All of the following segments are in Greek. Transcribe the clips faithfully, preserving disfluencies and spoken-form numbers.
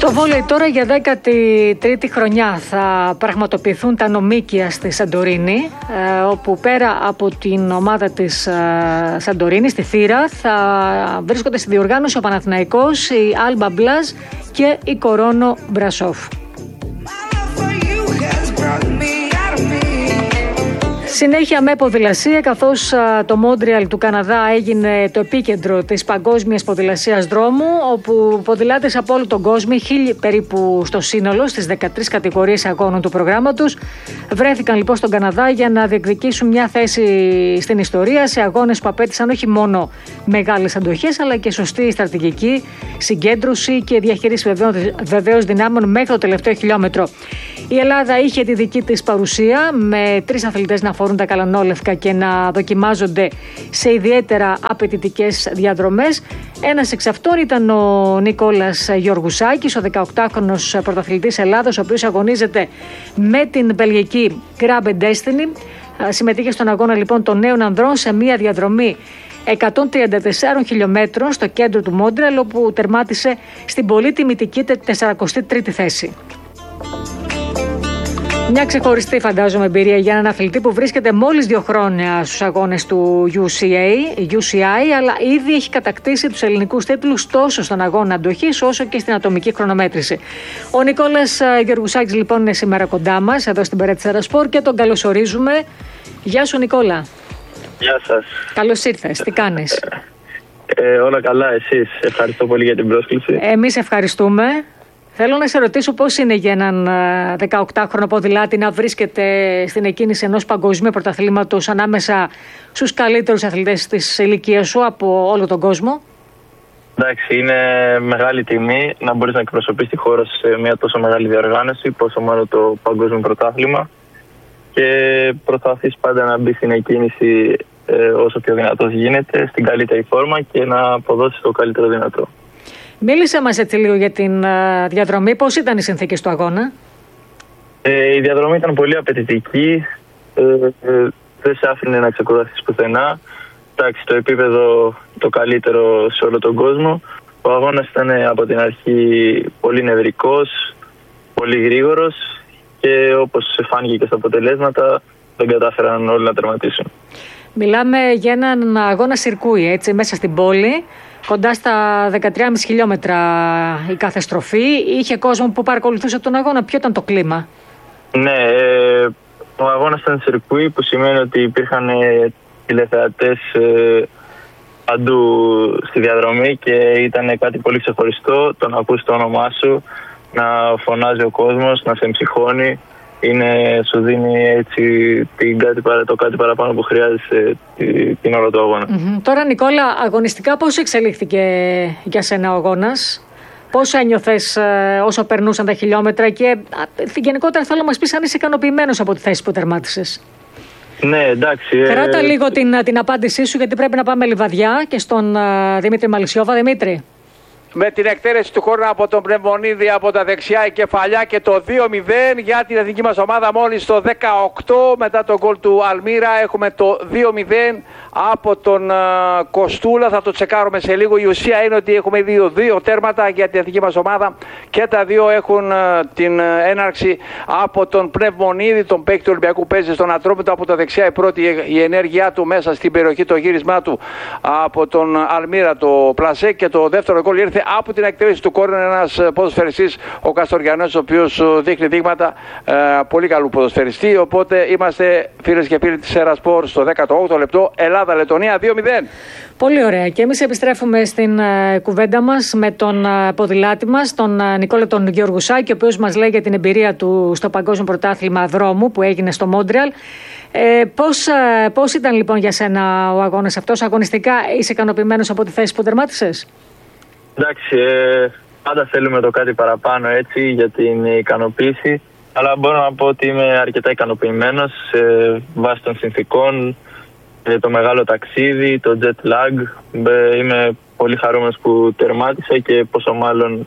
Στο βόλεϊ τώρα για δέκατη τρίτη χρονιά θα πραγματοποιηθούν τα νομίκια στη Σαντορίνη, όπου πέρα από την ομάδα της Σαντορίνης, τη Θύρα, θα βρίσκονται στη διοργάνωση ο Παναθηναϊκός, η Άλμπα Μπλάζ και η Κορώνο Μπρασόφ. Συνέχεια με ποδηλασία, καθώς το Μόντρεαλ του Καναδά έγινε το επίκεντρο της παγκόσμιας ποδηλασίας δρόμου, όπου ποδηλάτες από όλο τον κόσμο, χίλιοι περίπου στο σύνολο, στις δεκατρείς κατηγορίες αγώνων του προγράμματος, βρέθηκαν λοιπόν στον Καναδά για να διεκδικήσουν μια θέση στην ιστορία σε αγώνες που απέτησαν όχι μόνο μεγάλες αντοχές, αλλά και σωστή στρατηγική συγκέντρωση και διαχείριση βεβαίως δυνάμεων μέχρι το τελευταίο χιλιόμετρο. Η Ελλάδα είχε τη δική της παρουσία, με τρεις αθλητές να φορούν τα καλανόλευκα και να δοκιμάζονται σε ιδιαίτερα απαιτητικές διαδρομές. Ένας εξ αυτών ήταν ο Νικόλας Γεωργουσάκης, ο δεκαοκτάχρονος πρωταθλητής Ελλάδος, ο οποίος αγωνίζεται με την βελγική Grab and Destiny. Συμμετείχε στον αγώνα λοιπόν των νέων ανδρών σε μια διαδρομή εκατόν τριάντα τέσσερα χιλιόμετρων στο κέντρο του Μόντρεαλ, όπου τερμάτισε στην πολύ τιμητική τεσσαρακοστή τρίτη θέση. Μια ξεχωριστή, φαντάζομαι, εμπειρία για έναν αθλητή που βρίσκεται μόλις δύο χρόνια στους αγώνες του γιου σι έι, γιου σι άι, αλλά ήδη έχει κατακτήσει τους ελληνικούς τίτλους τόσο στον αγώνα αντοχής όσο και στην ατομική χρονομέτρηση. Ο Νικόλας Γεωργουσάκης λοιπόν είναι σήμερα κοντά μας εδώ στην Περαιτζέρα Σπορ και τον καλωσορίζουμε. Γεια σου Νικόλα. Γεια σας. Καλώς ήρθες, τι κάνεις? Ε, όλα καλά, εσείς? Ευχαριστώ πολύ για την πρόσκληση. Εμείς ευχαριστούμε. Θέλω να σε ρωτήσω πώς είναι για έναν δεκαοκτάχρονο ποδηλάτη να βρίσκεται στην εκκίνηση ενός παγκοσμίου πρωταθλήματος ανάμεσα στους καλύτερους αθλητές της ηλικίας σου από όλο τον κόσμο. Εντάξει, είναι μεγάλη τιμή να μπορείς να εκπροσωπείς τη χώρα σε μια τόσο μεγάλη διοργάνωση, πόσο μάλλον το παγκόσμιο πρωτάθλημα, και προσπαθείς πάντα να μπει στην εκκίνηση ε, όσο πιο δυνατός γίνεται, στην καλύτερη φόρμα και να αποδώσεις το καλύτερο δυνατό. Μίλησε μας έτσι λίγο για την uh, διαδρομή. Πώς ήταν οι συνθήκες του αγώνα? Ε, η διαδρομή ήταν πολύ απαιτητική. Ε, ε, δεν σε άφηνε να ξεκουραστείς πουθενά. Εντάξει, το επίπεδο το καλύτερο σε όλο τον κόσμο. Ο αγώνας ήταν από την αρχή πολύ νευρικός, πολύ γρήγορος και όπως φάνηκε και στα αποτελέσματα δεν κατάφεραν όλοι να τερματίσουν. Μιλάμε για έναν αγώνα σιρκούι, έτσι, μέσα στην πόλη. Κοντά στα δεκατρία κόμμα πέντε χιλιόμετρα η κάθε στροφή. Είχε κόσμο που παρακολουθούσε τον αγώνα. Ποιο ήταν το κλίμα? Ναι, ε, ο αγώνας ήταν σιρκούι, που σημαίνει ότι υπήρχαν ε, τηλεθεατές ε, παντού στη διαδρομή και ήταν κάτι πολύ ξεχωριστό το να ακούς το όνομά σου, να φωνάζει ο κόσμος, να σε εμψυχώνει. Είναι, σου δίνει έτσι την κάτι, το κάτι παραπάνω που χρειάζεσαι την ώρα του αγώνα. Mm-hmm. Τώρα Νικόλα, αγωνιστικά πώς εξελίχθηκε για σένα ο αγώνας? Πώς ένιωθες ε, όσο περνούσαν τα χιλιόμετρα και ε, γενικότερα θέλω να μας πεις αν είσαι ικανοποιημένος από τη θέση που τερμάτισες? Ναι, εντάξει. Κράτα ε... λίγο την, την απάντησή σου, γιατί πρέπει να πάμε Λιβαδιά και στον ε, Δημήτρη Μαλισσιώβα. Δημήτρη. Με την εκτέλεση του χώρου από τον Πνευμονίδη από τα δεξιά η κεφαλιά και το δύο μηδέν για την εθνική μας ομάδα. Μόλις το δεκαοκτώ μετά τον γκολ του Αλμύρα έχουμε το δύο μηδέν από τον uh, Κοστούλα. Θα το τσεκάρουμε σε λίγο. Η ουσία είναι ότι έχουμε δύο, δύο τέρματα για την εθνική μας ομάδα και τα δύο έχουν uh, την uh, έναρξη από τον Πνευμονίδη, τον παίκτη του Ολυμπιακού, παίζει στον Ατρόμητο από τα δεξιά. Η πρώτη η ενέργειά του μέσα στην περιοχή, το γύρισμά του από τον Αλμύρα, το πλασέ, και το δεύτερο γκολ ήρθε από την εκτέλεση του κόρνερ, ένας ποδοσφαιριστής, ο Καστοριανός, ο οποίος δείχνει δείγματα ε, πολύ καλού ποδοσφαιριστή. Οπότε είμαστε φίλες και φίλοι της Σέρα Σπορ στο δέκατο όγδοο λεπτό, Ελλάδα-Λετωνία δύο μηδέν. Πολύ ωραία. Και εμείς επιστρέφουμε στην uh, κουβέντα μας με τον uh, ποδηλάτη μας, τον uh, Νικόλα τον Γεωργουσάκη, ο οποίος μας λέει για την εμπειρία του στο Παγκόσμιο Πρωτάθλημα Δρόμου που έγινε στο Μόντρεαλ. Ε, πώς, uh, πώς ήταν λοιπόν για σένα ο αγώνας αυτός? Αγωνιστικά είσαι ικανοποιημένος από τη θέση που τερμάτισες? Εντάξει, ε, πάντα θέλουμε το κάτι παραπάνω, έτσι, για την ικανοποίηση, αλλά μπορώ να πω ότι είμαι αρκετά ικανοποιημένος ε, βάσει των συνθηκών, ε, το μεγάλο ταξίδι, το jet lag. Ε, είμαι πολύ χαρούμενος που τερμάτισα και πόσο μάλλον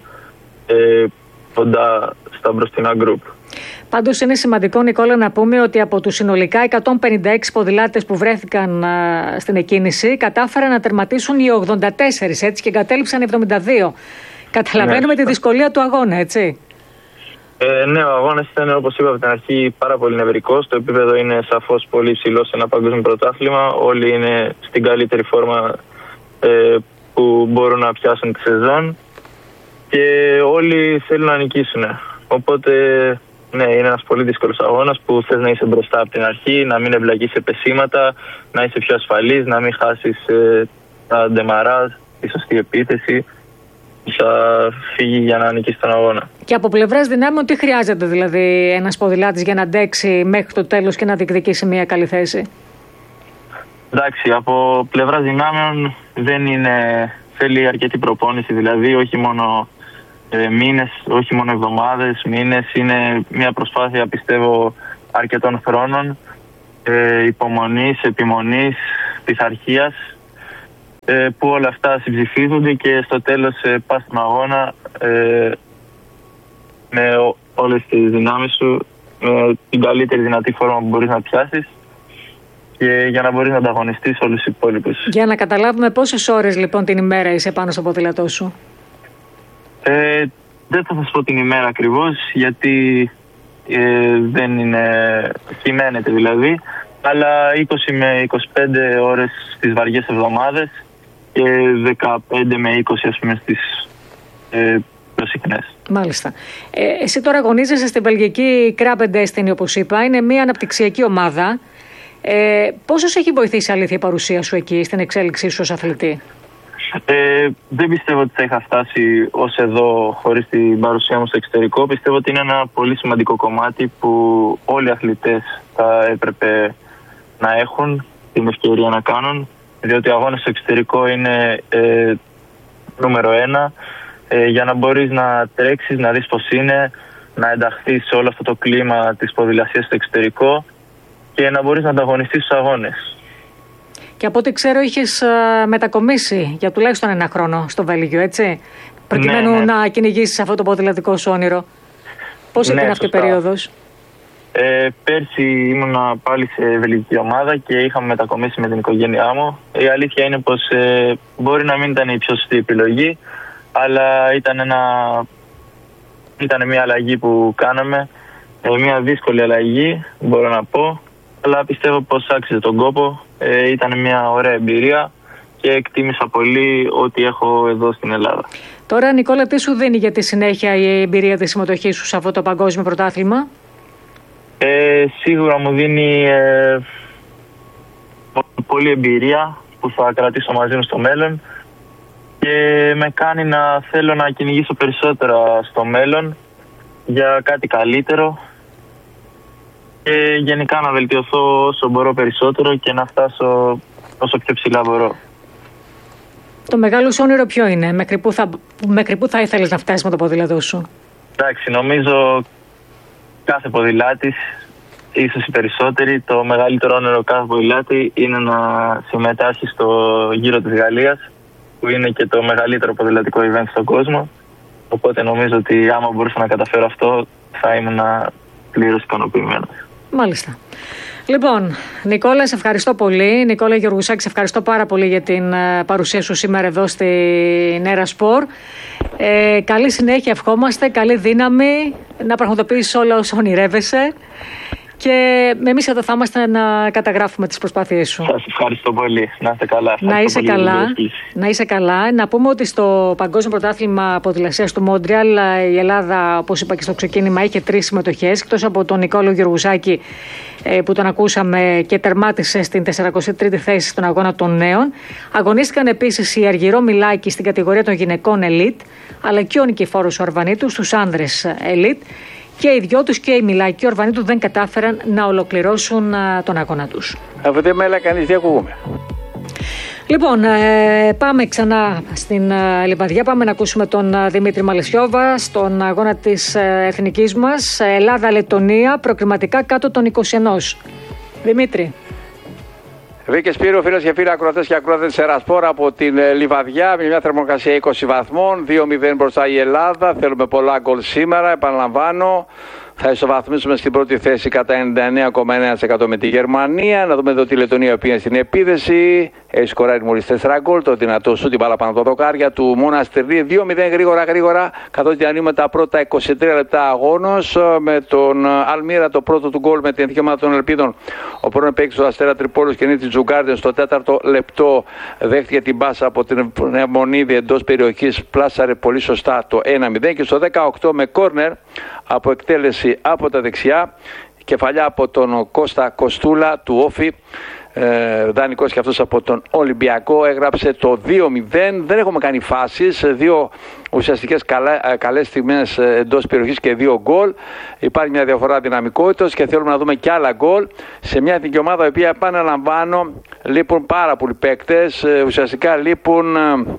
ε, κοντά στα μπροστινά γκρουπ. Πάντως είναι σημαντικό, Νικόλα, να πούμε ότι από τους συνολικά εκατόν πενήντα έξι ποδηλάτες που βρέθηκαν α, στην εκκίνηση, κατάφεραν να τερματίσουν οι ογδόντα τέσσερα, έτσι, και εγκατέλειψαν εβδομήντα δύο. Καταλαβαίνουμε ναι, τη δυσκολία του αγώνα, έτσι. Ε, ναι, ο αγώνας ήταν, όπως είπα από την αρχή, πάρα πολύ νευρικός. Το επίπεδο είναι σαφώς πολύ ψηλό σε ένα παγκόσμιο πρωτάθλημα. Όλοι είναι στην καλύτερη φόρμα ε, που μπορούν να πιάσουν τη σεζόν και όλοι θέλουν να νικήσουν. Οπότε, ναι, είναι ένας πολύ δύσκολος αγώνας που θες να είσαι μπροστά από την αρχή, να μην εμπλακείς σε πεσήματα, να είσαι πιο ασφαλής, να μην χάσεις ε, τα ντεμαράζ, τη σωστή επίθεση. Θα φύγει για να νικήσει τον αγώνα. Και από πλευράς δυνάμεων, τι χρειάζεται δηλαδή ένας ποδηλάτης για να αντέξει μέχρι το τέλος και να διεκδικήσει μια καλή θέση? Εντάξει, από πλευράς δυνάμεων δεν είναι, θέλει αρκετή προπόνηση, δηλαδή όχι μόνο ε, μήνες, όχι μόνο εβδομάδες, μήνες. Είναι μια προσπάθεια, πιστεύω, αρκετών χρόνων, ε, υπομονής, επιμονής, πειθαρχίας, που όλα αυτά συμψηφίζονται και στο τέλος ε, πας στον αγώνα ε, με ό, όλες τις δυνάμεις σου, με την καλύτερη δυνατή φόρμα που μπορείς να πιάσεις και για να μπορείς να ανταγωνιστείς όλους τους υπόλοιπους. Για να καταλάβουμε πόσες ώρες λοιπόν την ημέρα είσαι πάνω στο ποδήλατό σου? Ε, δεν θα σας πω την ημέρα ακριβώς, γιατί ε, δεν είναι, κυμαίνεται δηλαδή, αλλά είκοσι με είκοσι πέντε ώρες στις βαριές εβδομάδες και δεκαπέντε με είκοσι, ας πούμε, στις ε, προσυχνές. Μάλιστα. Ε, εσύ τώρα αγωνίζεσαι στην βελγική Kraben Destiny, όπως είπα. Είναι μια αναπτυξιακή ομάδα. Ε, πόσο σε έχει βοηθήσει, αλήθεια, η παρουσία σου εκεί στην εξέλιξή σου ως αθλητή? Ε, δεν πιστεύω ότι θα είχα φτάσει ως εδώ χωρίς την παρουσία μου στο εξωτερικό. Πιστεύω ότι είναι ένα πολύ σημαντικό κομμάτι που όλοι οι αθλητές θα έπρεπε να έχουν την ευκαιρία να κάνουν, διότι ο αγώνας στο εξωτερικό είναι ε, νούμερο ένα ε, για να μπορείς να τρέξεις, να δεις πώς είναι, να ενταχθείς σε όλο αυτό το κλίμα της ποδηλασίας στο εξωτερικό και να μπορείς να ανταγωνιστείς στους αγώνες. Και από ό,τι ξέρω είχες μετακομίσει για τουλάχιστον ένα χρόνο στο Βέλγιο, έτσι, προκειμένου ναι, ναι. να κυνηγήσεις αυτό το ποδηλατικό σου όνειρο. Πώς ναι, ήταν αυτή η περίοδος? Ε, πέρσι ήμουνα πάλι σε βελγική ομάδα και είχαμε μετακομίσει με την οικογένειά μου. Η αλήθεια είναι πως ε, μπορεί να μην ήταν η πιο σωστή επιλογή, αλλά ήταν, ένα, ήταν μια αλλαγή που κάναμε, ε, μια δύσκολη αλλαγή μπορώ να πω, αλλά πιστεύω πως άξιζε τον κόπο. Ε, ήταν μια ωραία εμπειρία και εκτίμησα πολύ ό,τι έχω εδώ στην Ελλάδα. Τώρα, Νικόλα, τι σου δίνει για τη συνέχεια η εμπειρία της συμμετοχής σου σε αυτό το παγκόσμιο πρωτάθλημα? Ε, σίγουρα μου δίνει ε, πολλή εμπειρία που θα κρατήσω μαζί μου στο μέλλον και με κάνει να θέλω να κυνηγήσω περισσότερα στο μέλλον για κάτι καλύτερο και γενικά να βελτιωθώ όσο μπορώ περισσότερο και να φτάσω όσο πιο ψηλά μπορώ. Το μεγάλο σου όνειρο ποιο είναι? Μέχρι πού θα, μέχρι πού θα ήθελες να φτάσεις με το ποδήλατό σου? Εντάξει, νομίζω κάθε ποδηλάτης, ίσως οι περισσότεροι, το μεγαλύτερο όνειρο κάθε ποδηλάτη είναι να συμμετάσχει στο Γύρο της Γαλλίας, που είναι και το μεγαλύτερο ποδηλατικό event στον κόσμο. Οπότε νομίζω ότι άμα μπορούσα να καταφέρω αυτό θα ήμουν πλήρως ικανοποιημένος. Μάλιστα. Λοιπόν, Νικόλα, σε ευχαριστώ πολύ. Νικόλα Γεωργουσάκη, σε ευχαριστώ πάρα πολύ για την παρουσία σου σήμερα εδώ στην Έρα-Σπορ. Ε, καλή συνέχεια ευχόμαστε, καλή δύναμη, να πραγματοποιήσεις όλα όσα ονειρεύεσαι και εμείς εδώ θα είμαστε να καταγράφουμε τις προσπάθειές σου. Σας ευχαριστώ πολύ. Να είστε καλά. Να είσαι καλά. Να είσαι καλά. Να πούμε ότι στο Παγκόσμιο Πρωτάθλημα Ποδηλασίας του Μόντρεαλ η Ελλάδα, όπως είπα και στο ξεκίνημα, είχε τρεις συμμετοχές, εκτός από τον Νικόλο Γεωργουσάκη που τον ακούσαμε και τερμάτισε στην σαράντα τρίτη θέση στον αγώνα των νέων. Αγωνίστηκαν επίσης η Αργυρό Μιλάκη στην κατηγορία των γυναικών Elite, αλλά και ο Νικηφόρος ο Αρβανίτου στους άνδρες Elite. Και οι δυο τους και η Μιλάκη και ο Ορβανίτου δεν κατάφεραν να ολοκληρώσουν α, τον αγώνα τους. Αυτό δεν με έλα κανείς, τι ακούγουμε. Λοιπόν, ε, πάμε ξανά στην ε, Λιβαδιά. Πάμε να ακούσουμε τον ε, Δημήτρη Μαλαισιόβα στον αγώνα της ε, εθνικής μας. Ελλάδα-Λεττονία, προκριματικά κάτω των είκοσι ένα. Δημήτρη. Βίκε Σπύρο, φίλες και φίλοι ακροατές και ακροατές της Έρα-Σπορ από την Λιβαδιά, με μια θερμοκρασία είκοσι βαθμών, δύο μηδέν μπροστά η Ελλάδα. Θέλουμε πολλά γκολ σήμερα, επαναλαμβάνω. Θα ισοβαθμίσουμε στην πρώτη θέση κατά ενενήντα εννέα κόμμα εννέα τοις εκατό με τη Γερμανία. Να δούμε εδώ τη Λετωνία, η οποία είναι στην επίδεση. Έχει σκοράρει μόλις τέσσερα γκολ. Το δυνατό σου, την μπάλα πάνω από το δοκάρια του Μοναστηρί. δύο μηδέν γρήγορα γρήγορα. Καθώς διανύουμε τα πρώτα είκοσι τρία λεπτά αγώνος. Με τον Αλμύρα το πρώτο του γκολ με την εθνική ομάδα των Ελπίδων. Ο πρώην παίκτης του Αστέρα Τρυπόλης και νίκη Τζουγκάρντεν στο τέταρτο λεπτό δέχτηκε την μπάσα από την Πνευμονίδη εντός περιοχής. Πλάσαρε πολύ σωστά το ένα μηδέν. Και στο δεκαοκτώ με κόρνερ από εκτέλεση από τα δεξιά, κεφαλιά από τον Κώστα Κοστούλα του Όφη, ε, δανεικός και αυτός από τον Ολυμπιακό, έγραψε το δύο μηδέν. Δεν έχουμε κάνει φάσεις, δύο ουσιαστικές καλέ, καλές στιγμές εντός περιοχής και δύο γκολ. Υπάρχει μια διαφορά δυναμικότητας και θέλουμε να δούμε και άλλα γκολ σε μια εθνική ομάδα η οποία, επαναλαμβάνω, λείπουν πάρα πολλοί παίκτες. Ουσιαστικά λείπουν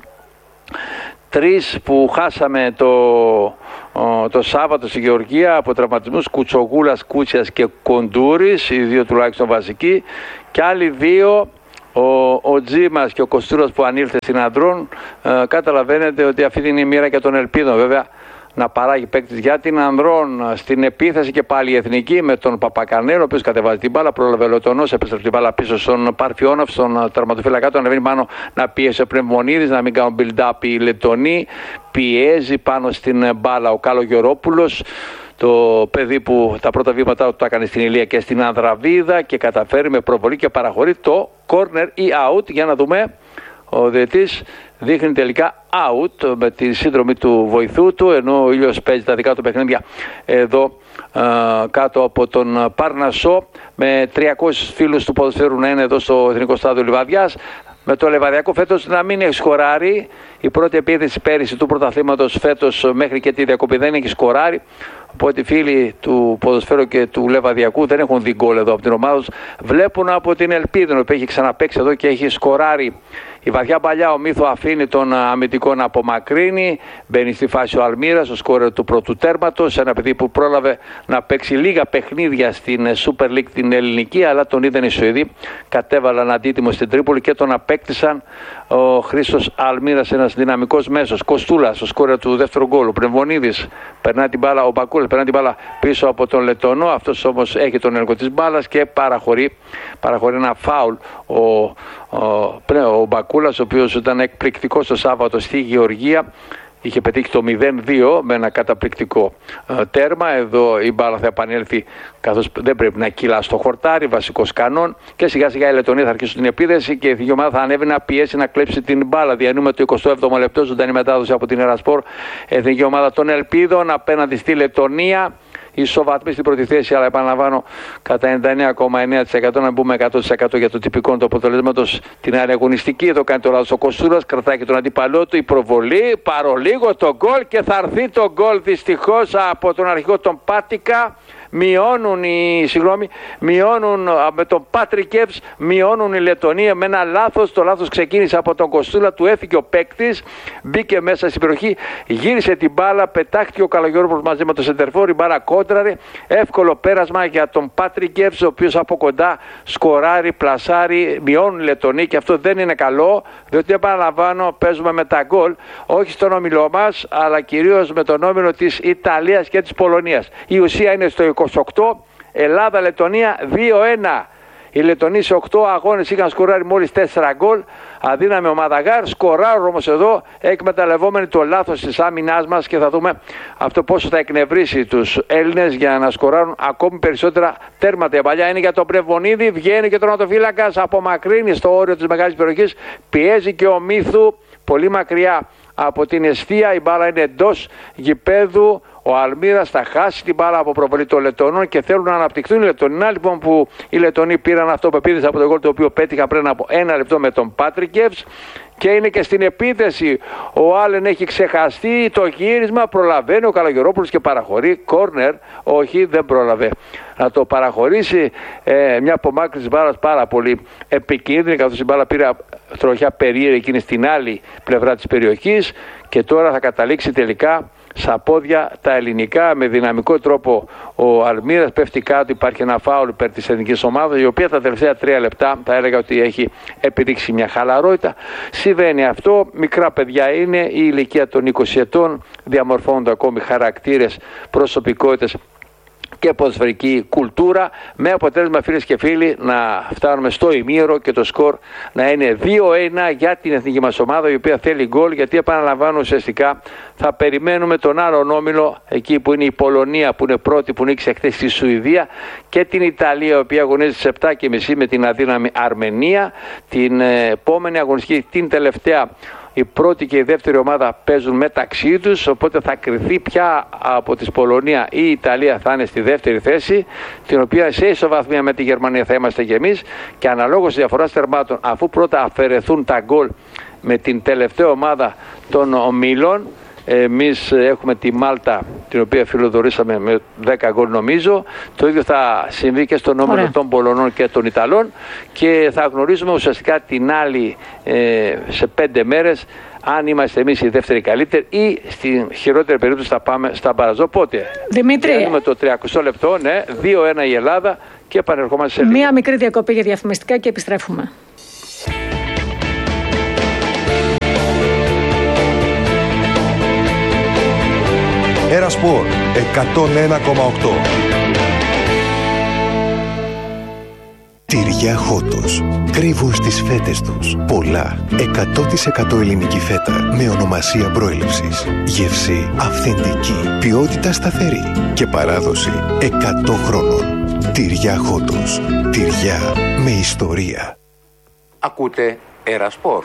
τρεις που χάσαμε το, το Σάββατο στη Γεωργία από τραυματισμούς, Κουτσογούλας, Κούτσιας και Κοντούρης, οι δύο τουλάχιστον βασικοί, και άλλοι δύο, ο, ο Τζίμας και ο Κοστούρας που ανήλθε στην Ανδρών. Ε, καταλαβαίνετε ότι αυτή είναι η μοίρα και των Ελπίδων, βέβαια, να παράγει παίκτης για την Ανδρών. Στην επίθεση και πάλι η εθνική με τον Παπακανέρο, ο οποίος κατεβάζει την μπάλα, πρόλαβε ο Λετωνός, επέστρεψε την μπάλα πίσω στον Παρφιόνοφ, στον τερματοφύλακα του, ανεβαίνει πάνω να πίεσει ο Πνευμονίδης, να μην κάνουν build-up οι Λετωνοί. Πιέζει πάνω στην μπάλα ο Καλογερόπουλος, το παιδί που τα πρώτα βήματα του τα έκανε στην Ηλία και στην Ανδραβίδα, και καταφέρει με προβολή και παραχωρεί το corner ή out. Για να δούμε. Ο διαιτητής δείχνει τελικά out με τη σύνδρομη του βοηθού του, ενώ ο ήλιος παίζει τα δικά του παιχνίδια εδώ ε, κάτω από τον Παρνασσό, με τριακόσιους φίλους του ποδοσφαίρου να είναι εδώ στο Εθνικό Στάδιο Λιβαδιάς. Με το Λεβαδιακό φέτος να μην έχει σκοράρει. Η πρώτη επίθεση πέρυσι του πρωταθλήματος φέτος μέχρι και τη διακοπή δεν έχει σκοράρει. Οπότε οι φίλοι του ποδοσφαίρου και του Λεβαδιακού δεν έχουν δει γκολ εδώ από την ομάδα τους. Βλέπουν από την Ελπίδα που έχει ξαναπαίξει εδώ και έχει σκοράρει. Η βαθιά παλιά, ο Μύθο αφήνει τον αμυντικό να απομακρύνει. Μπαίνει στη φάση ο Αλμύρας, ο σκόρερ του πρώτου τέρματος. Ένα παιδί που πρόλαβε να παίξει λίγα παιχνίδια στην Super League την ελληνική, αλλά τον είδαν οι Σουηδοί. Κατέβαλαν αντίτιμο στην Τρίπολη και τον απέκτησαν. Ο Χρήστος Αλμύρας, ένας δυναμικός μέσος. Κοστούλας, ο σκόρερ του δεύτερου γκολ. Ο Πνευμονίδης περνά την μπάλα, ο Μπακούλας περνά την μπάλα πίσω από τον Λετωνό. Αυτός όμως έχει τον έλεγχο της μπάλας και παραχωρεί, παραχωρεί ένα φάουλ. Ο, ο, ο Μπακούλας, ο οποίος ήταν εκπληκτικός το Σάββατο στη Γεωργία, είχε πετύχει το μηδέν δύο με ένα καταπληκτικό ε, τέρμα. Εδώ η μπάλα θα επανέλθει, καθώς δεν πρέπει να κυλά στο χορτάρι, βασικός κανόν. Και σιγά σιγά οι Λετωνοί θα αρχίσουν την επίδεση και η εθνική ομάδα θα ανέβει να πιέσει να κλέψει την μπάλα. Διανύουμε το εικοστό έβδομο λεπτό, ζωντανή μετάδοση από την Ερασπορ. Εθνική ομάδα των Ελπίδων απέναντι στη Λετωνία. Ισοβαθμί στην πρώτη θέση, αλλά επαναλαμβάνω κατά ενενήντα εννέα κόμμα εννέα τοις εκατό, να μπούμε εκατό τοις εκατό για το τυπικό του αποτελέσματος την άλλη αγωνιστική. Εδώ κάνει το λάθος ο Κοστούρας, κρατάει και τον αντίπαλό του. Η προβολή, παρολίγο το γκολ και θα έρθει το γκολ δυστυχώς από τον αρχηγό τον Πάτικα. Μειώνουν οι, συγγνώμη, μειώνουν με τον Πάτρικεβς, μειώνουν οι Λετωνοί με ένα λάθος. Το λάθος ξεκίνησε από τον Κοστούλα, του έφυγε ο παίκτης, μπήκε μέσα στην περιοχή, γύρισε την μπάλα, πετάχτηκε ο Καλογερόπουλος μαζί με τον σεντερφόρ, η μπάλα κόντραρε. Εύκολο πέρασμα για τον Πάτρικεβς, ο οποίος από κοντά σκοράρει, πλασάρει, μειώνουν οι Λετωνοί και αυτό δεν είναι καλό, διότι επαναλαμβάνω παίζουμε με τα γκολ, όχι στον όμιλό μας, αλλά κυρίως με τον όμιλο της Ιταλίας και της Πολωνίας. Η ουσία είναι στο είκοσι οκτώ, Ελλάδα-Λετωνία δύο ένα. Οι Λετωνοί σε οκτώ αγώνες είχαν σκοράρει μόλις τέσσερα γκολ. Αδύναμη ο Μαδαγάρ, σκοράρουν όμως εδώ, εκμεταλλευόμενοι το λάθος της άμυνάς μας, και θα δούμε αυτό πόσο θα εκνευρίσει τους Έλληνες για να σκοράρουν ακόμη περισσότερα τέρματα. Η παλιά είναι για τον Πνευμονίδη, βγαίνει και τον ατοφύλακας, απομακρύνει στο όριο της μεγάλης περιοχής, πιέζει και ο Μύθου πολύ μακριά από την εστία, η μπάλα είναι εντός γηπέδου. Ο Αλμύρας θα χάσει την μπάλα από προβολή των Λετωνών και θέλουν να αναπτυχθούν οι Λετωνοί. Να λοιπόν που οι Λετωνοί πήραν αυτοπεποίθηση από το γκολ το οποίο πέτυχα πριν από ένα λεπτό με τον Πάτρικεβς. Και είναι και στην επίθεση. Ο Άλεν έχει ξεχαστεί το γύρισμα, προλαβαίνει ο Καλογερόπουλος και παραχωρεί. Κόρνερ, όχι, δεν πρόλαβε να το παραχωρήσει. Ε, μια απομάκρυνση μπάλας πάρα πολύ επικίνδυνη, καθώς η μπάλα πήρε τροχιά περίεργη εκείνη στην άλλη πλευρά της περιοχής. Και τώρα θα καταλήξει τελικά στα πόδια τα ελληνικά με δυναμικό τρόπο. Ο Αλμύρας πέφτει κάτω, υπάρχει ένα φάουλ υπέρ της εθνικής ομάδας, η οποία τα τελευταία τρία λεπτά θα έλεγα ότι έχει επιδείξει μια χαλαρότητα. Συμβαίνει αυτό, μικρά παιδιά είναι, η ηλικία των είκοσι ετών, διαμορφώνονται ακόμη χαρακτήρες, προσωπικότητες και ποδοσφαιρική κουλτούρα, με αποτέλεσμα, φίλες και φίλοι, να φτάνουμε στο ημίωρο και το σκορ να είναι δύο ένα για την εθνική μας ομάδα, η οποία θέλει γκολ, γιατί επαναλαμβάνω, ουσιαστικά θα περιμένουμε τον άλλον όμιλο, εκεί που είναι η Πολωνία που είναι πρώτη, που νίκησε χθες στη Σουηδία, και την Ιταλία, η οποία αγωνίζεται στις επτά και μισή με την αδύναμη Αρμενία. Την επόμενη αγωνιστική, την τελευταία, η πρώτη και η δεύτερη ομάδα παίζουν μεταξύ τους, οπότε θα κριθεί ποια από τις Πολωνία ή η Ιταλία θα είναι στη δεύτερη θέση, την οποία σε ισοβαθμία με τη Γερμανία θα είμαστε και εμείς, και αναλόγως τη διαφορά τερμάτων, αφού πρώτα αφαιρεθούν τα γκολ με την τελευταία ομάδα των ομίλων. Εμείς έχουμε τη Μάλτα, την οποία φιλοδορήσαμε με δέκα γκολ νομίζω. Το ίδιο θα συμβεί και στον όμιλο των Πολωνών και των Ιταλών, και θα γνωρίζουμε ουσιαστικά την άλλη ε, σε πέντε μέρες αν είμαστε εμείς οι δεύτεροι καλύτεροι ή στη χειρότερη περίπτωση θα πάμε στα μπαραζ. Οπότε, Δημήτρη, με το τριακοστό λεπτό, ναι, δύο ένα η Ελλάδα, και επανερχόμαστε σε λίγο. Μία μικρή διακοπή για διαφημιστικά και επιστρέφουμε. Ερασπορ εκατόν ένα κόμμα οκτώ. Τυριά Χότος. Κρύβουν στις φέτες τους πολλά εκατό τοις εκατό ελληνική φέτα με ονομασία προέλευσης. Γεύση αυθεντική, ποιότητα σταθερή και παράδοση εκατό χρόνων. Τυριά Χότος. Τυριά με ιστορία. Ακούτε Ερασπορ.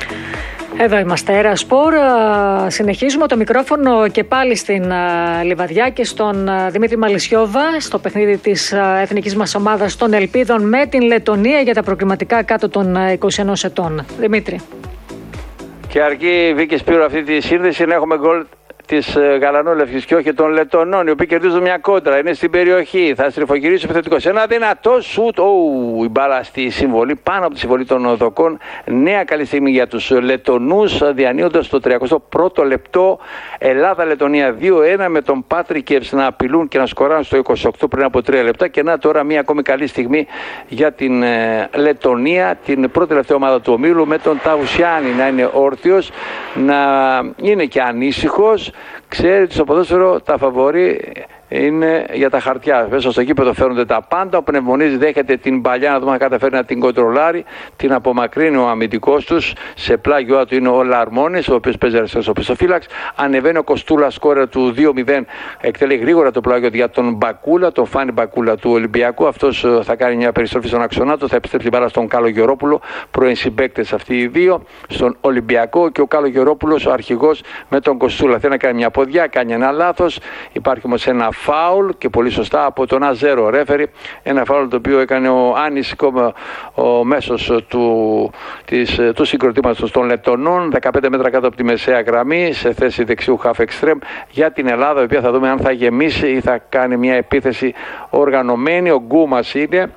Εδώ είμαστε, Έρα Σπορ. Συνεχίζουμε το μικρόφωνο και πάλι στην Λιβαδιά και στον Δημήτρη Μαλισσιόβα στο παιχνίδι της εθνικής μας ομάδας των Ελπίδων με την Λετονία για τα προκριματικά κάτω των είκοσι ενός ετών. Δημήτρη. Και αρκεί, Βίκη Σπύρο, αυτή τη σύνδεση να έχουμε γκολ της Γαλανόλευκης και όχι των Λετωνών, οι οποίοι κερδίζουν μια κόντρα, είναι στην περιοχή, θα στριφογυρίσει ο επιθετικός. Ένα δυνατό σουτ, oh, η μπάλα στη συμβολή, πάνω από τη συμβολή των Δοκών. Νέα καλή στιγμή για τους Λετωνούς, διανύοντας το τριακοστό πρώτο λεπτό. Ελλάδα-Λετωνία δύο ένα, με τον Πάτρικεβς να απειλούν και να σκοράρουν στο είκοσι οκτώ πριν από τρία λεπτά. Και να τώρα μια ακόμη καλή στιγμή για την ε, Λετωνία, την πρώτη τελευταία ομάδα του ομίλου, με τον Ταουσιάνι να είναι όρθιος, να είναι και ανήσυχος. Ξέρει ότι στο ποδόσφαιρο τα φαβορί είναι για τα χαρτιά. Μέσα στο γήπεδο φέρνονται τα πάντα. Ο Πνευμονής δέχεται την παλιά, να δούμε αν καταφέρει να την κοντρολάρει. Την απομακρύνει ο αμυντικός τους. Σε πλάγιο του είναι ο Λαρμόνης, ο οποίος παίζει αριστερός οπισθοφύλαξ. Ανεβαίνει ο Κοστούλας, σκόρερ του δύο μηδέν. Εκτελεί γρήγορα το πλάγιο για τον Μπακούλα, τον Φάνη Μπακούλα του Ολυμπιακού. Αυτός θα κάνει μια περιστροφή στον αξονά του. Θα επιστρέψει την μπάλα στον Καλογερόπουλο. Πρώην συμπαίκτες αυτοί οι δύο. Στον Ολυμπιακό, και ο Καλογερόπουλος, ο αρχηγός, με τον Κοστούλα. Θέλει να κάνει μια ποδιά, κάνει ένα λάθος. Υπάρχει όμως ένα φάουλ, και πολύ σωστά από τον Αζέρο ρέφερι, ένα φάουλ το οποίο έκανε ο Άνης, ο μέσος του, της, του συγκροτήματος των Λετωνών, δεκαπέντε μέτρα κάτω από τη μεσαία γραμμή, σε θέση δεξιού half extreme για την Ελλάδα, η οποία θα δούμε αν θα γεμίσει ή θα κάνει μια επίθεση οργανωμένη. Ο Γκούμας είναι,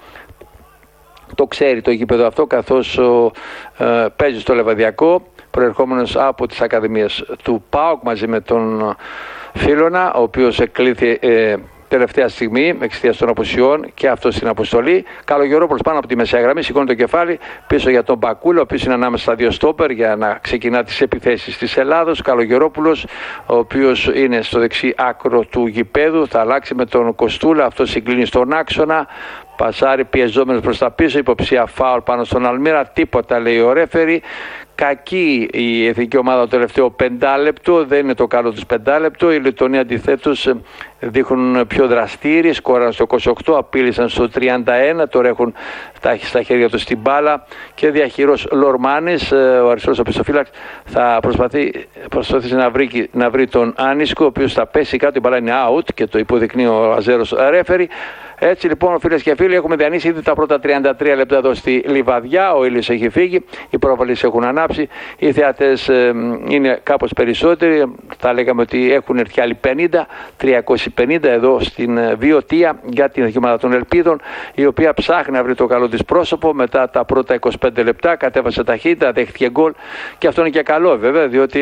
το ξέρει το γήπεδο αυτό, καθώς ο, ε, παίζει στο Λεβαδιακό, προερχόμενος από τις ακαδημίες του ΠΑΟΚ μαζί με τον Φίλωνα, ο οποίος εκλήθη ε, τελευταία στιγμή εξαιτίας των απουσιών, και αυτό στην αποστολή. Καλογερόπουλος πάνω από τη μεσαία γραμμή, σηκώνει το κεφάλι πίσω για τον Μπακούλα, ο οποίος είναι ανάμεσα στα δύο στόπερ για να ξεκινά τις επιθέσεις της Ελλάδος. Καλογερόπουλος, ο οποίος είναι στο δεξί άκρο του γηπέδου, θα αλλάξει με τον Κοστούλα, αυτό συγκλίνει στον άξονα. Πασάρι πιεζόμενος προς τα πίσω, υποψία φάουλ πάνω στον Αλμύρα, τίποτα λέει ο ρέφερι. Κακή η εθνική ομάδα το τελευταίο πεντάλεπτο, δεν είναι το καλό τους πεντάλεπτο. Οι Λετωνοί αντιθέτως δείχνουν πιο δραστήριοι, σκόραν στο είκοσι οκτώ, απείλησαν στο τριάντα ένα, τώρα έχουν στα χέρια τους την μπάλα, και διαχειρός Λορμάνης, ο αριστερός οπισθοφύλαξ, θα προσπαθεί, προσπαθήσει να βρει, να βρει τον Άνισκο, ο οποίος θα πέσει κάτω, η μπάλα είναι out και το υποδεικνύει ο Αζέρος ρέφερι. Έτσι λοιπόν, φίλες και φίλοι, έχουμε διανύσει ήδη τα πρώτα τριάντα τρία λεπτά εδώ στη Λιβαδιά. Ο ήλιος έχει φύγει, οι πρόβαλες έχουν ανάψει, οι θεατές ε, είναι κάπως περισσότεροι. Θα λέγαμε ότι έχουν έρθει άλλοι πενήντα, τριακόσιοι πενήντα εδώ στην Βιωτία για την εθνική ομάδα των Ελπίδων, η οποία ψάχνει να βρει το καλό της πρόσωπο μετά τα πρώτα είκοσι πέντε λεπτά. Κατέβασε ταχύτητα, δέχτηκε γκολ, και αυτό είναι και καλό βέβαια, διότι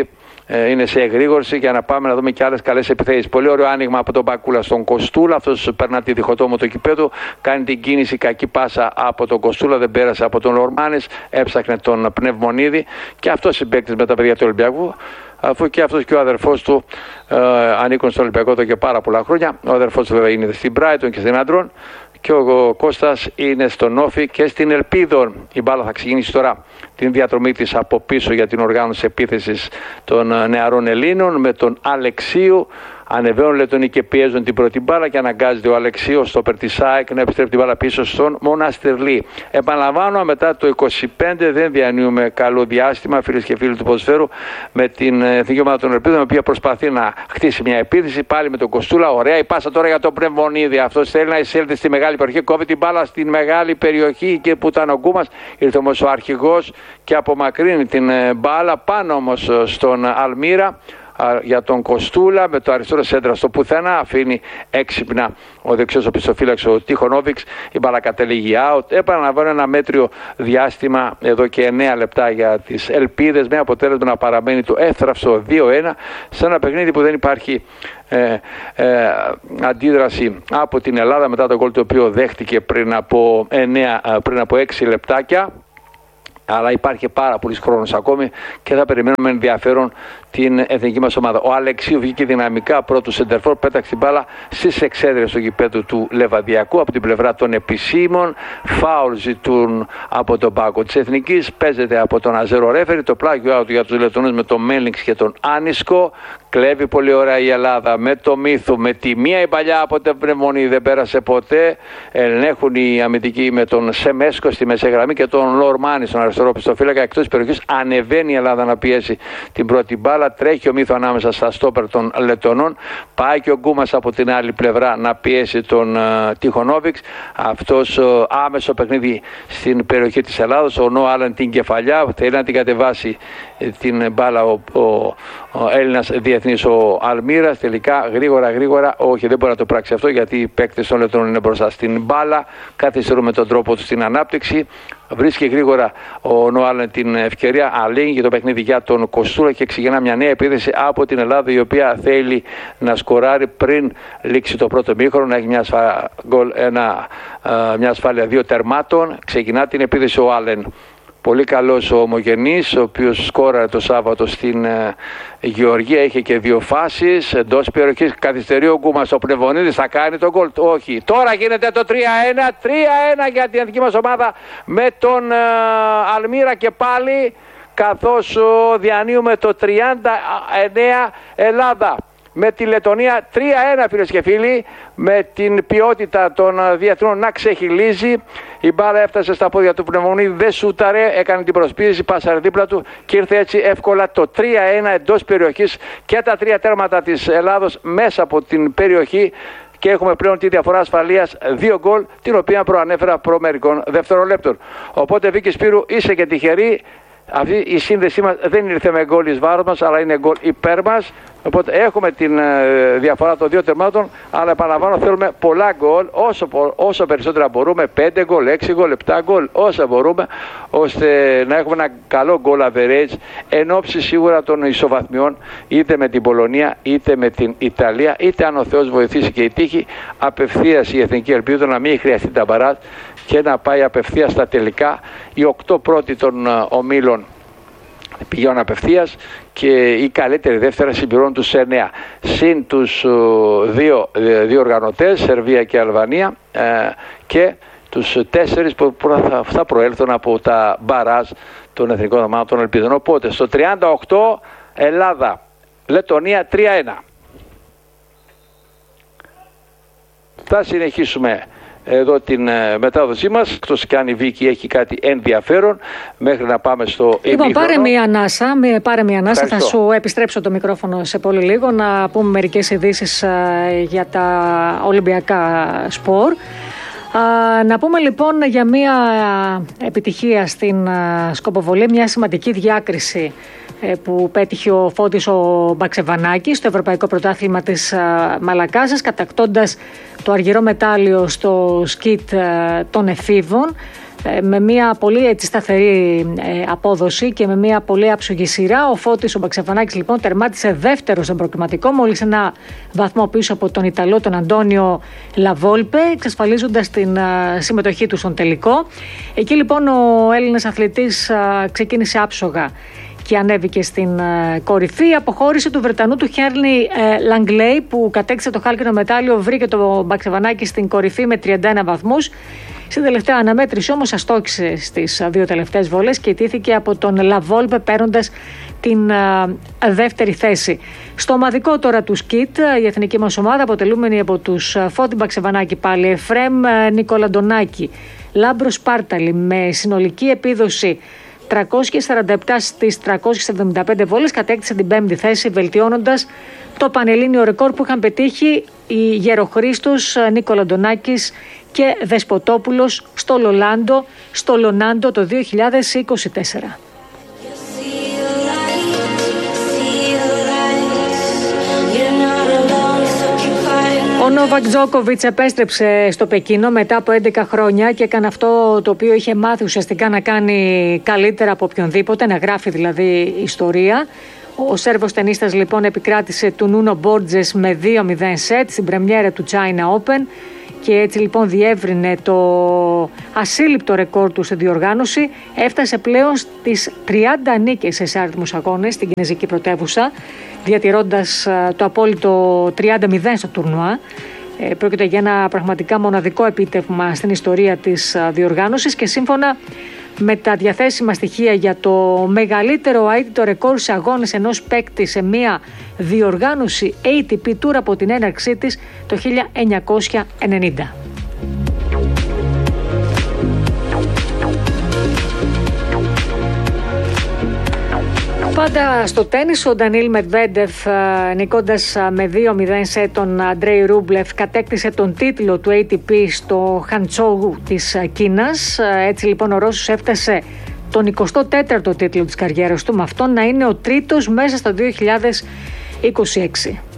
ε, είναι σε εγρήγορση για να πάμε να δούμε και άλλες καλές επιθέσεις. Πολύ ωραίο άνοιγμα από τον Μπακούλα στον Κοστούλα. Αυτός περνά τη διχοτόμο το κηπέδου, κάνει την κίνηση, κακή πάσα από τον Κοστούλα, δεν πέρασε από τον Λορμάνης, έψαχνε τον Πνευμονίδη και αυτός συμπαίκτης με τα παιδιά του Ολυμπιακού. Αφού και αυτός και ο αδερφός του ε, ανήκουν στον Ολυμπιακό εδώ και πάρα πολλά χρόνια. Ο αδερφός του βέβαια είναι στην Brighton και στην Άντρον και ο Κώστας είναι στον Όφη και στην Ελπίδων. Η μπάλα θα ξεκινήσει τώρα την διαδρομή της από πίσω για την οργάνωση επίθεσης των νεαρών Ελλήνων με τον Αλεξίου. Ανεβαίνουν λετονοί και πιέζουν την πρώτη μπάλα και αναγκάζεται ο Αλεξίου στο Περτισάικ να επιστρέφει την μπάλα πίσω στον Μοναστερλή. Επαναλαμβάνω, μετά το είκοσι πέντε δεν διανύουμε καλό διάστημα, φίλες και φίλοι του ποδοσφαίρου, με την εθνική ομάδα των Ελπίδων, η οποία προσπαθεί να χτίσει μια επίθεση πάλι με τον Κοστούλα. Ωραία η πάσα τώρα για τον Πνευμονίδη. Αυτό θέλει να εισέλθει στη μεγάλη περιοχή, κόβει την μπάλα στην μεγάλη περιοχή και που ήταν ο Γκούμας. Ήρθε όμως ο αρχηγός και απομακρύνει την μπάλα πάνω όμως στον Αλμύρα για τον Κοστούλα με το αριστερό σέντρα στο πουθενά. Αφήνει έξυπνα ο δεξιός οπισθοφύλαξ ο Τιχονόβιξ. Η μπάλα κατελήγει out. Επαναλαμβάνω ένα μέτριο διάστημα εδώ και εννέα λεπτά για τις Ελπίδες, με αποτέλεσμα να παραμένει το εύθραυστο δύο ένα σε ένα παιχνίδι που δεν υπάρχει ε, ε, αντίδραση από την Ελλάδα μετά το γκολ το οποίο δέχτηκε πριν από, εννέα, πριν από έξι λεπτάκια. Αλλά υπάρχει πάρα πολλής χρόνος ακόμη και θα περιμένουμε ενδιαφέρον την εθνική μας ομάδα. Ο Αλεξίου βγήκε δυναμικά πρώτου σεντερφόρ, πέταξε την μπάλα στις εξέδρες του γηπέδου του Λεβαδιακού από την πλευρά των επισήμων. Φάουλ ζητούν από τον πάγκο της Εθνικής. Παίζεται από τον Αζέρο Ρέφερη. Το πλάγιο out για τους Λετωνούς με τον Μέλινγκς και τον Άνισκο. Κλέβει πολύ ωραία η Ελλάδα με το Μύθο, με τη μία η παλιά από την Πνευμονή δεν πέρασε ποτέ. Ελέγχουν οι αμυντικοί με τον Σεμέσκο στη μεσαία γραμμή και τον Λορμάνη στον αριστερό πιστοφύλακα. Εκτός της περιοχής ανεβαίνει η Ελλάδα να πιέσει την πρώτη μπάλα. Τρέχει ο Μύθο ανάμεσα στα στόπερ των Λετωνών. Πάει και ο Γκούμας από την άλλη πλευρά να πιέσει τον uh, Τιχονόβιξ. Αυτός uh, άμεσο παιχνίδι στην περιοχή της Ελλάδος. Ο Νο Άλεν την κεφαλιά. Θέλει να την κατεβάσει την μπάλα ο, ο, ο Έλληνας διεθνής ο Αλμύρας. Τελικά γρήγορα γρήγορα όχι, δεν μπορεί να το πράξει αυτό γιατί οι παίκτες των Λετωνών είναι μπροστά στην μπάλα. Καθυστερούν με τον τρόπο του στην ανάπτυξη. Βρίσκει γρήγορα ο Νοάλεν την ευκαιρία, αλήγει το παιχνίδι για τον Κοστούλα και ξεκινά μια νέα επίθεση από την Ελλάδα, η οποία θέλει να σκοράρει πριν λήξει το πρώτο μήχρονο, να έχει μια, ασφα... ένα, μια ασφάλεια δύο τερμάτων. Ξεκινά την επίθεση ο Άλεν. Πολύ καλός ο Ομογενής, ο οποίος σκόραρε το Σάββατο στην ε, Γεωργία, είχε και δύο φάσεις εντός περιοχής. Καθυστερεί ο Γκούμας, ο Πνευμονίδης θα κάνει τον γκολ. Όχι, τώρα γίνεται το τρία ένα, τρία ένα για την εθνική μας ομάδα με τον ε, Αλμύρα και πάλι, καθώς ε, διανύουμε το τριάντα εννέα Ελλάδα με τη Λετωνία. Τρία ένα φίλες και φίλοι, με την ποιότητα των διεθνών να ξεχυλίζει. Η μπάλα έφτασε στα πόδια του Πνευμονίδη, δεν σούταρε, έκανε την προσπίεση, πάσαρε δίπλα του και ήρθε έτσι εύκολα το τρία ένα εντός περιοχής και τα τρία τέρματα της Ελλάδος μέσα από την περιοχή. Και έχουμε πλέον τη διαφορά ασφαλείας δύο γκολ, την οποία προανέφερα προ μερικών δευτερολέπτων. Οπότε Βίκη Σπύρου, είσαι και τυχερή. Αυτή η σύνδεσή μας δεν ήρθε με γκολ εις βάρος μας, αλλά είναι γκολ υπέρ μας. Οπότε έχουμε την ε, διαφορά των δύο τερμάτων, αλλά επαναλαμβάνω θέλουμε πολλά γκολ, όσο, όσο περισσότερα μπορούμε, πέντε γκολ, έξι γκολ, επτά γκολ, όσα μπορούμε, ώστε να έχουμε ένα καλό γκολ average, εν ώψη σίγουρα των ισοβαθμιών, είτε με την Πολωνία, είτε με την Ιταλία, είτε αν ο Θεός βοηθήσει και η τύχη, απευθείας η Εθνική Ελπίδα να μην χρειαστεί τα μπαράζ και να πάει απευθείας στα τελικά. Οι οκτώ πρώτοι των uh, ομίλων πηγαίνουν απευθείας και οι καλύτεροι δεύτερα συμπληρώνουν τους εννέα. Συν τους uh, δύο, δύο οργανωτές, Σερβία και Αλβανία, uh, και τους τέσσερις που θα, θα προέλθουν από τα μπαράζ των εθνικών ομάδων των Ελπίδων. Οπότε στο τριάντα οκτώ Ελλάδα, Λετωνία τρία ένα. Θα συνεχίσουμε εδώ την ε, μετάδοσή μας, εκτός και αν η Βίκη έχει κάτι ενδιαφέρον, μέχρι να πάμε στο ημίχρονο. Λοιπόν, πάρε μια ανάσα, πάρε μια ανάσα. Θα σου επιστρέψω το μικρόφωνο σε πολύ λίγο, να πούμε μερικές ειδήσεις ε, για τα Ολυμπιακά σπορ. Ε, να πούμε λοιπόν για μια επιτυχία στην ε, σκοποβολή, μια σημαντική διάκριση που πέτυχε ο Φώτης ο Μπαξεβανάκης στο Ευρωπαϊκό Πρωτάθλημα της Μαλακάσας, κατακτώντας το αργυρό μετάλλιο στο σκιτ των εφήβων με μια πολύ έτσι σταθερή ε, απόδοση και με μια πολύ άψογη σειρά. Ο Φώτης ο Μπαξεβανάκης λοιπόν τερμάτισε δεύτερο στον προκριματικό, μόλις ένα βαθμό πίσω από τον Ιταλό τον Αντώνιο Λαβόλπε, εξασφαλίζοντας την α, συμμετοχή του στον τελικό. Εκεί λοιπόν ο Έλληνας αθλητής α, ξεκίνησε άψογα και ανέβηκε στην uh, κορυφή. Η αποχώρηση του Βρετανού του Χέρλι uh, Λαγκλέι, που κατέκτησε το χάλκινο μετάλλιο, βρήκε το Μπαξεβανάκη στην κορυφή με τριάντα ένα βαθμούς. Στην τελευταία αναμέτρηση όμως αστόχησε στις uh, δύο τελευταίες βολές και ιτήθηκε από τον Λαβόλπε, παίρνοντας την uh, δεύτερη θέση. Στο ομαδικό τώρα του σκιτ, uh, η εθνική μας ομάδα, αποτελούμενη από τους uh, Φώτη Μπαξεβανάκη πάλι, Εφρέμ uh, Νικολαντονάκη, Λάμπρο Σπάρταλη, με συνολική επίδοση τριακόσιες σαράντα επτά στις τριακόσιες εβδομήντα πέντε βόλες, κατέκτησε την πέμπτη θέση, βελτιώνοντας το πανελλήνιο ρεκόρ που είχαν πετύχει οι Γεροχρήστος, Νικολαντονάκης και Δεσποτόπουλος στο Λολάντο, στο Λονάντο το δύο χιλιάδες είκοσι τέσσερα. Ο Νόβακ Τζόκοβιτς επέστρεψε στο Πεκίνο μετά από έντεκα χρόνια και έκανε αυτό το οποίο είχε μάθει ουσιαστικά να κάνει καλύτερα από οποιονδήποτε, να γράφει δηλαδή ιστορία. Ο Σέρβος τενίστας λοιπόν επικράτησε του Νούνο Μπόρτζες με δύο μηδέν σετ στην πρεμιέρα του China Open και έτσι λοιπόν διεύρυνε το ασύλληπτο ρεκόρ του στη διοργάνωση. Έφτασε πλέον στις τριάντα νίκες σε εισάριθμους αγώνες στην κινεζική πρωτεύουσα, διατηρώντας το απόλυτο τριάντα μηδέν στο τουρνουά. Ε, πρόκειται για ένα πραγματικά μοναδικό επίτευγμα στην ιστορία της διοργάνωσης και σύμφωνα με τα διαθέσιμα στοιχεία για το μεγαλύτερο αίτητο ρεκόρ σε αγώνες ενός παίκτη σε μία διοργάνωση έι τι πι Tour από την έναρξή της το χίλια εννιακόσια ενενήντα. Πάντα στο τένις, ο Ντανίλ Μετβέντεφ, νικώντας με δύο μηδέν σε τον Αντρέι Ρούμπλεφ, κατέκτησε τον τίτλο του έι τι πι στο Χαντσόγου της Κίνας. Έτσι λοιπόν ο Ρώσος έφτασε τον εικοστό τέταρτο τίτλο της καριέρας του, με αυτόν να είναι ο τρίτος μέσα στο δύο χιλιάδες είκοσι έξι.